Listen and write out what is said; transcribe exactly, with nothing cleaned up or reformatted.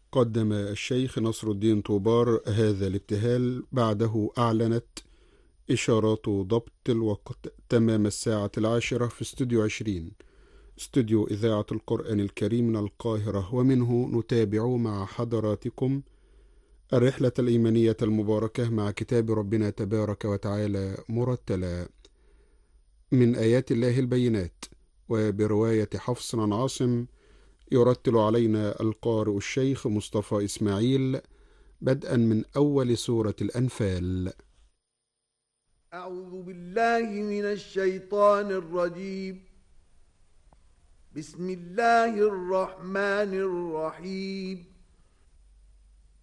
قدم الشيخ نصر الدين طوبار هذا الابتهال، بعده أعلنت إشارات ضبط الوقت تمام الساعة العاشرة في استوديو عشرين، استوديو إذاعة القرآن الكريم من القاهرة، ومنه نتابع مع حضراتكم الرحلة الإيمانية المباركة مع كتاب ربنا تبارك وتعالى مرتلا من آيات الله البينات، وبرواية حفص عن عاصم. يرتل علينا القارئ الشيخ مصطفى إسماعيل، بدءا من أول سورة الأنفال. أعوذ بالله من الشيطان الرجيم. بسم الله الرحمن الرحيم.